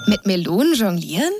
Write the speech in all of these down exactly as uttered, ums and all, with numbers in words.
Mit Melonen jonglieren?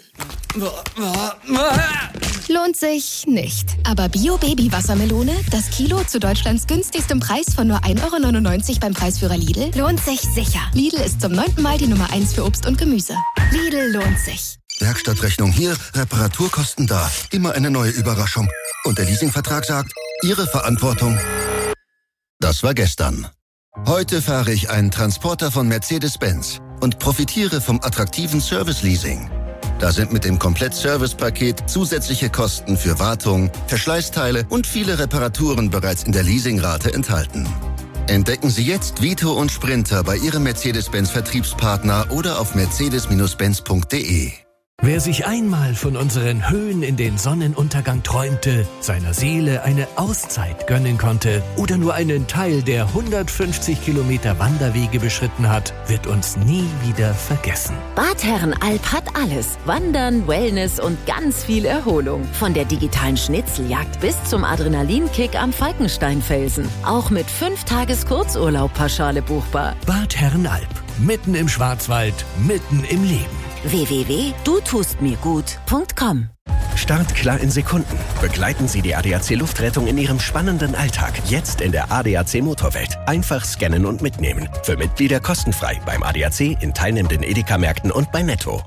Lohnt sich nicht. Aber Bio-Baby-Wassermelone, das Kilo zu Deutschlands günstigstem Preis von nur ein Euro neunundneunzig beim Preisführer Lidl, lohnt sich sicher. Lidl ist zum neunten Mal die Nummer eins für Obst und Gemüse. Lidl lohnt sich. Werkstattrechnung hier, Reparaturkosten da. Immer eine neue Überraschung. Und der Leasingvertrag sagt, Ihre Verantwortung. Das war gestern. Heute fahre ich einen Transporter von Mercedes-Benz und profitiere vom attraktiven Service-Leasing. Da sind mit dem Komplett-Service-Paket zusätzliche Kosten für Wartung, Verschleißteile und viele Reparaturen bereits in der Leasingrate enthalten. Entdecken Sie jetzt Vito und Sprinter bei Ihrem Mercedes-Benz-Vertriebspartner oder auf mercedes Benz punkt de. Wer sich einmal von unseren Höhen in den Sonnenuntergang träumte, seiner Seele eine Auszeit gönnen konnte oder nur einen Teil der hundertfünfzig Kilometer Wanderwege beschritten hat, wird uns nie wieder vergessen. Bad Herrenalb hat alles. Wandern, Wellness und ganz viel Erholung. Von der digitalen Schnitzeljagd bis zum Adrenalinkick am Falkensteinfelsen. Auch mit fünf Tages Kurzurlaub Pauschale buchbar. Bad Herrenalb. Mitten im Schwarzwald, mitten im Leben. w w w punkt du tust mir gut punkt com. Startklar in Sekunden. Begleiten Sie die A D A C Luftrettung in Ihrem spannenden Alltag. Jetzt in der A D A C Motorwelt. Einfach scannen und mitnehmen. Für Mitglieder kostenfrei beim A D A C, in teilnehmenden Edeka-Märkten und bei Netto.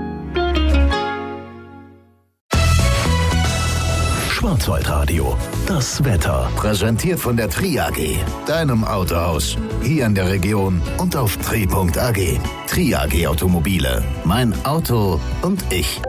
Schwarzwaldradio. Das Wetter. Präsentiert von der Tri A G. Deinem Autohaus. Hier in der Region und auf tri punkt a g. Tri A G Automobile. Mein Auto und ich.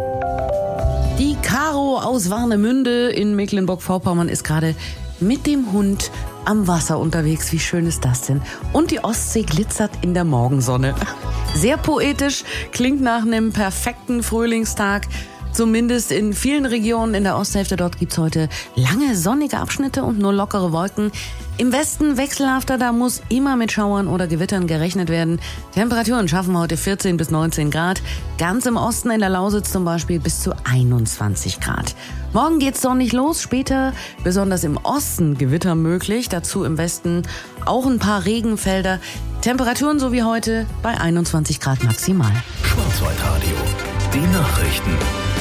Die Caro aus Warnemünde in Mecklenburg-Vorpommern ist gerade mit dem Hund am Wasser unterwegs. Wie schön ist das denn? Und die Ostsee glitzert in der Morgensonne. Sehr poetisch, klingt nach einem perfekten Frühlingstag. Zumindest in vielen Regionen in der Osthälfte. Dort gibt's heute lange sonnige Abschnitte und nur lockere Wolken. Im Westen wechselhafter, da muss immer mit Schauern oder Gewittern gerechnet werden. Temperaturen schaffen heute vierzehn bis neunzehn Grad. Ganz im Osten in der Lausitz zum Beispiel bis zu einundzwanzig Grad. Morgen geht's sonnig los, später besonders im Osten Gewitter möglich. Dazu im Westen auch ein paar Regenfelder. Temperaturen so wie heute bei einundzwanzig Grad maximal. Schwarzwaldradio. Die Nachrichten.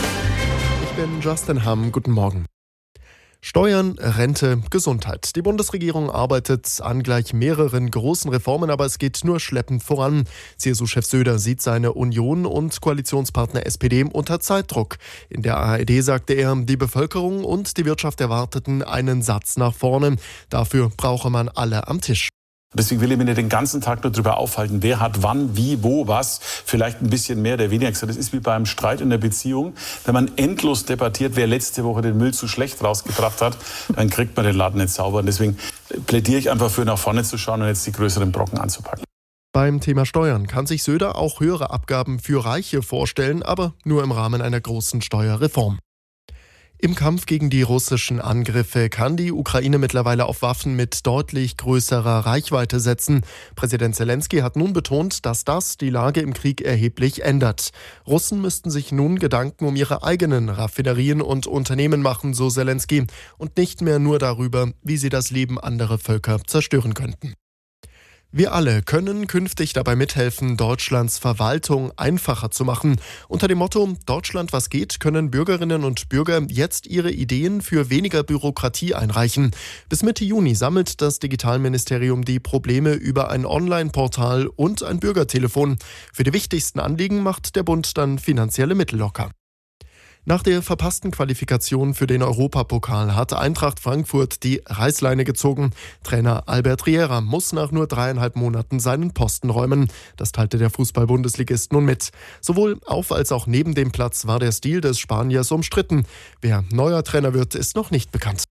Ich bin Justin Hamm. Guten Morgen. Steuern, Rente, Gesundheit. Die Bundesregierung arbeitet an gleich mehreren großen Reformen, aber es geht nur schleppend voran. C S U-Chef Söder sieht seine Union und Koalitionspartner S P D unter Zeitdruck. In der A R D sagte er, die Bevölkerung und die Wirtschaft erwarteten einen Satz nach vorne. Dafür brauche man alle am Tisch. Deswegen will ich mich nicht den ganzen Tag nur darüber aufhalten, wer hat wann, wie, wo, was, vielleicht ein bisschen mehr, der weniger. Das ist wie beim Streit in der Beziehung. Wenn man endlos debattiert, wer letzte Woche den Müll zu schlecht rausgebracht hat, dann kriegt man den Laden nicht sauber. Und deswegen plädiere ich einfach für, nach vorne zu schauen und jetzt die größeren Brocken anzupacken. Beim Thema Steuern kann sich Söder auch höhere Abgaben für Reiche vorstellen, aber nur im Rahmen einer großen Steuerreform. Im Kampf gegen die russischen Angriffe kann die Ukraine mittlerweile auf Waffen mit deutlich größerer Reichweite setzen. Präsident Zelensky hat nun betont, dass das die Lage im Krieg erheblich ändert. Russen müssten sich nun Gedanken um ihre eigenen Raffinerien und Unternehmen machen, so Zelensky, und nicht mehr nur darüber, wie sie das Leben anderer Völker zerstören könnten. Wir alle können künftig dabei mithelfen, Deutschlands Verwaltung einfacher zu machen. Unter dem Motto Deutschland was geht, können Bürgerinnen und Bürger jetzt ihre Ideen für weniger Bürokratie einreichen. Bis Mitte Juni sammelt das Digitalministerium die Probleme über ein Online-Portal und ein Bürgertelefon. Für die wichtigsten Anliegen macht der Bund dann finanzielle Mittel locker. Nach der verpassten Qualifikation für den Europapokal hat Eintracht Frankfurt die Reißleine gezogen. Trainer Albert Riera muss nach nur dreieinhalb Monaten seinen Posten räumen. Das teilte der Fußball-Bundesligist nun mit. Sowohl auf als auch neben dem Platz war der Stil des Spaniers umstritten. Wer neuer Trainer wird, ist noch nicht bekannt.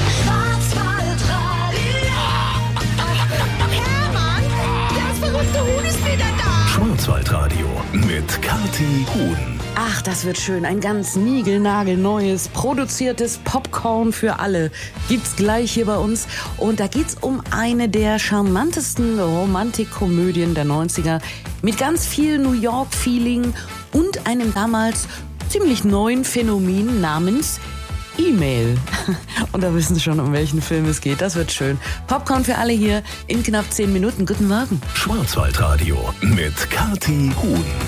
Schwarzwaldradio mit Kathi Huhn. Ach, das wird schön. Ein ganz niegelnagelneues, produziertes Popcorn für alle gibt's gleich hier bei uns. Und da geht's um eine der charmantesten Romantikkomödien der neunziger mit ganz viel New York-Feeling und einem damals ziemlich neuen Phänomen namens E-Mail. Und da wissen Sie schon, um welchen Film es geht. Das wird schön. Popcorn für alle hier in knapp zehn Minuten. Guten Morgen. Schwarzwaldradio mit Kathi Huhn.